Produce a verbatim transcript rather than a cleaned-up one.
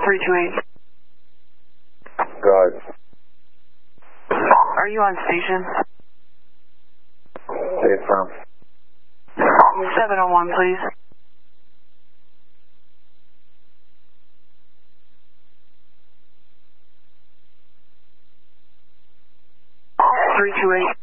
three two eight. Go ahead. Are you on station? Say it from. seven oh one, please. three two eight.